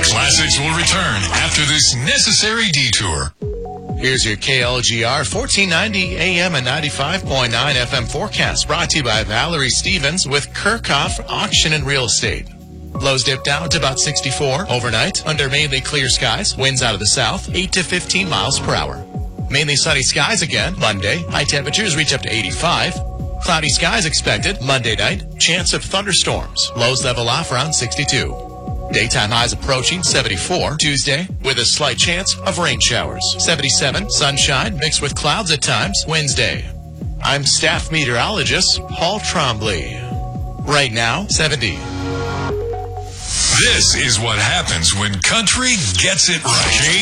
Classics will return after this necessary detour. Here's your KLGR 1490 AM and 95.9 FM forecast, brought to you by Valerie Stevens with Kirchhoff Auction and Real Estate. Lows dip down to about 64 overnight under mainly clear skies. Winds out of the south, 8 to 15 miles per hour. Mainly sunny skies again Monday. High temperatures reach up to 85. Cloudy skies expected Monday night. Chance of thunderstorms. Lows level off around 62. Daytime highs approaching 74 Tuesday with a slight chance of rain showers. 77 sunshine mixed with clouds at times Wednesday. I'm staff meteorologist Paul Trombley. Right now, 70. This is what happens when country gets it right.